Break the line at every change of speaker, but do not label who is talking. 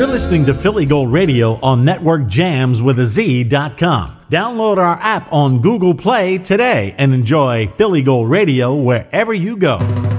listening to Philly Gold Radio on NetworkJamsWithAZ.com. Download our app on Google Play today and enjoy Philly Gold Radio wherever you go.